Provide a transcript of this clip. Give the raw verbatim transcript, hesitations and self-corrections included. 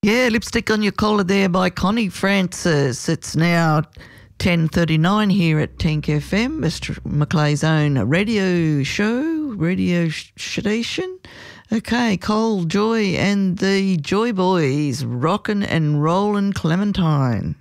Yeah, Lipstick on Your Collar there by Connie Francis. It's now ten thirty-nine here at Tank F M, Mister Maclay's own radio show, radio station. Okay, Cole Joy and the Joy Boys, rockin' and rollin' Clementine.